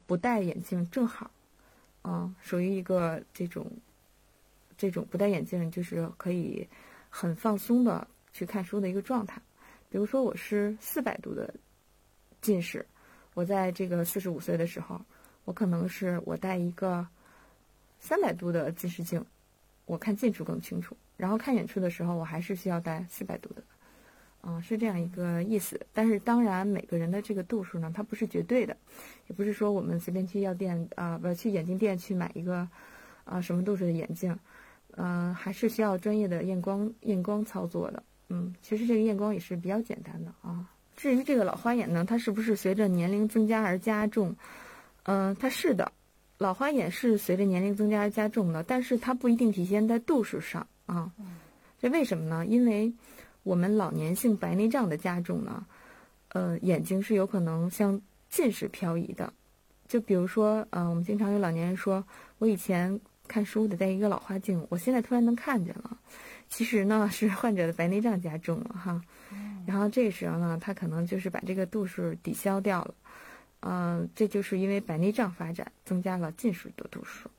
不戴眼镜正好，属于一个这种不戴眼镜就是可以很放松的去看书的一个状态。比如说我是400度的近视，我在这个45岁的时候，我可能是我戴一个300度的近视镜，我看近处更清楚，然后看远处的时候我还是需要戴400度的，是这样一个意思。但是当然每个人的这个度数呢，它不是绝对的，也不是说我们随便去药店去眼镜店去买一个什么度数的眼镜，还是需要专业的验光操作的。其实这个验光也是比较简单的啊。至于这个老花眼呢，它是不是随着年龄增加而加重？它是的，老花眼是随着年龄增加而加重的，但是它不一定体现在度数上啊。这为什么呢？因为我们老年性白内障的加重呢，眼睛是有可能向近视漂移的。就比如说，我们经常有老年人说，我以前看书得戴一个老花镜，我现在突然能看见了。其实呢，是患者的白内障加重了哈。然后这时候呢，他可能就是把这个度数抵消掉了。这就是因为白内障发展增加了近视的度数。